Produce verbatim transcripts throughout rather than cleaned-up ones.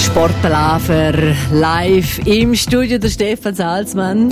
Sportpalaver live im Studio, der Stefan Salzmann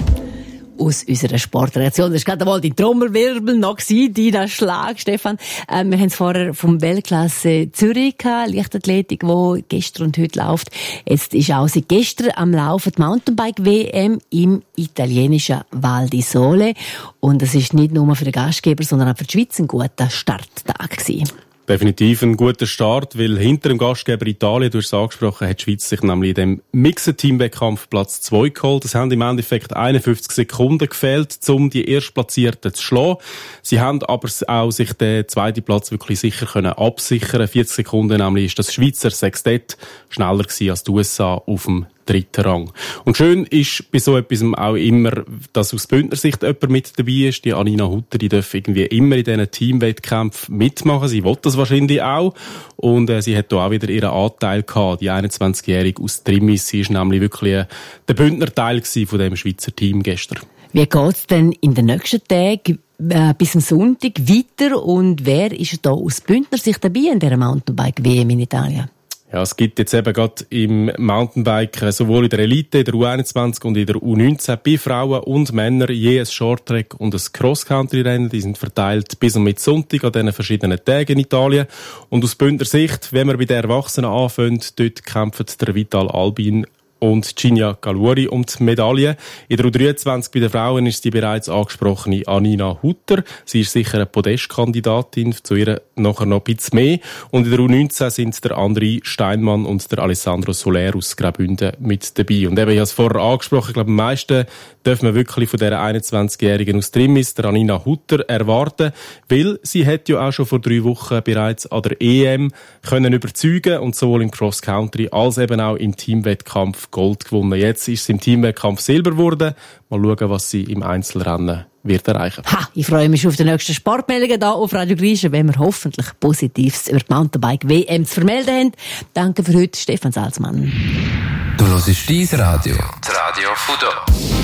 aus unserer Sportreaktion. Das war gerade einmal die Trommelwirbel noch gewesen, Dina Schlag, Stefan. Ähm, wir haben es vorher vom Weltklasse Zürich gehabt, Leichtathletik, wo gestern und heute läuft. Jetzt ist auch seit gestern am Laufen die Mountainbike-W M im italienischen Val di Sole. Und es ist nicht nur für den Gastgeber, sondern auch für die Schweiz ein guter Starttag gewesen. Definitiv ein guter Start, weil hinter dem Gastgeber Italien, du hast es angesprochen, hat die Schweiz sich nämlich in dem Mixed-Team-Wettkampf Platz zwei geholt. Es haben im Endeffekt einundfünfzig Sekunden gefehlt, um die Erstplatzierten zu schlagen. Sie haben aber auch sich den zweiten Platz wirklich sicher können absichern. vierzig Sekunden nämlich ist das Schweizer Sextett schneller gewesen als die U S A auf dem dritten Rang. Und schön ist bei so etwas auch immer, dass aus Bündnersicht jemand mit dabei ist. Die Anina Hutter, die darf irgendwie immer in diesen Teamwettkämpfen mitmachen. Sie will das wahrscheinlich auch. Und äh, sie hat da auch wieder ihren Anteil gehabt. Die einundzwanzigjährige aus Trimmis. Sie ist nämlich wirklich äh, der Bündner Teil gewesen von dem Schweizer Team gestern. Wie geht's denn in den nächsten Tagen äh, bis am Sonntag weiter? Und wer ist da aus Bündnersicht dabei in dieser Mountainbike-W M in Italien? Ja, es gibt jetzt eben gerade im Mountainbike sowohl in der Elite, in der U einundzwanzig und in der U neunzehn bei Frauen und Männern je ein Shorttrack und ein Cross-Country-Rennen. Die sind verteilt bis und mit Sonntag an diesen verschiedenen Tagen in Italien. Und aus Bündner Sicht, wenn wir bei den Erwachsenen anfangen, dort kämpfen der Vital Albin und Ginia Galuri um die Medaille. In der U dreiundzwanzig bei den Frauen ist die bereits angesprochene Anina Hutter. Sie ist sicher eine Podestkandidatin, zu ihr nachher noch ein bisschen mehr. Und in der U neunzehn sind der André Steinmann und der Alessandro Soler aus Graubünden mit dabei. Und eben, ich habe es vorher angesprochen, ich glaube, am meisten dürfen wir wirklich von dieser einundzwanzigjährigen aus Trimmis, der Anina Hutter, erwarten, weil sie hat ja auch schon vor drei Wochen bereits an der E M können überzeugen und sowohl im Cross-Country als eben auch im Teamwettkampf Gold gewonnen. Jetzt ist sie im Teamwettkampf Silber geworden. Mal schauen, was sie im Einzelrennen wird erreichen. Ha, ich freue mich auf die nächsten Sportmeldungen hier auf Radio Gleischen, wenn wir hoffentlich Positives über die Mountainbike-W M zu vermelden haben. Danke für heute, Stefan Salzmann. Du hörst dein Radio. Das Radio Fudo.